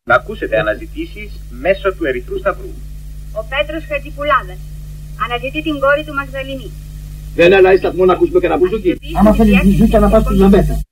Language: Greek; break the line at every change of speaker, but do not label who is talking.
Να ακούσετε αναζητήσεις μέσω του Ερυθρού Σταυρού.
Ο Πέτρος Χατζηπουλάδας αναζητεί την κόρη του Μαγδαληνή.
Δεν αλλάζει σταθμό να ακούσουμε κανένα μπουζούκι.
Άμα θέλεις μπουζούκια να πας στους Ζαμπέτα.